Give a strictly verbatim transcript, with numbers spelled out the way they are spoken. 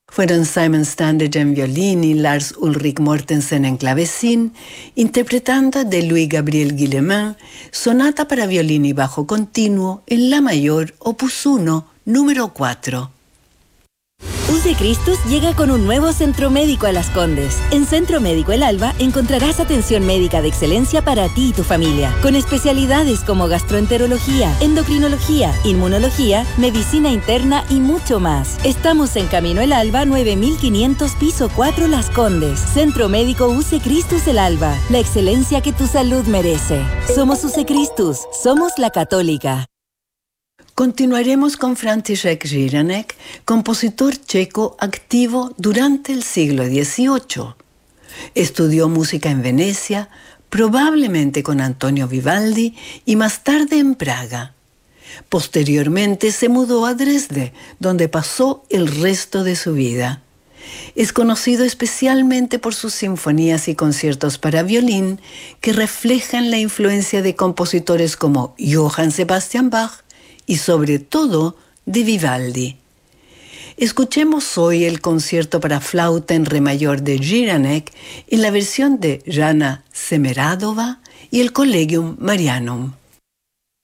Fueron Simon Standage en violín y Lars Ulrik Mortensen en clavecín, interpretando de Louis Gabriel Guillemin, sonata para violín y bajo continuo en la mayor, opus uno, número cuatro. U C Christus llega con un nuevo centro médico a Las Condes. En Centro Médico El Alba encontrarás atención médica de excelencia para ti y tu familia, con especialidades como gastroenterología, endocrinología, inmunología, medicina interna y mucho más. Estamos en Camino El Alba, nueve mil quinientos, piso cuatro, Las Condes. Centro Médico U C Christus El Alba, la excelencia que tu salud merece. Somos U C Christus, somos la católica. Continuaremos con František Žiranek, compositor checo activo durante el siglo dieciocho. Estudió música en Venecia, probablemente con Antonio Vivaldi, y más tarde en Praga. Posteriormente se mudó a Dresde, donde pasó el resto de su vida. Es conocido especialmente por sus sinfonías y conciertos para violín, que reflejan la influencia de compositores como Johann Sebastian Bach, y sobre todo de Vivaldi. Escuchemos hoy el concierto para flauta en re mayor de Žiranek en la versión de Jana Semeradova y el Collegium Marianum.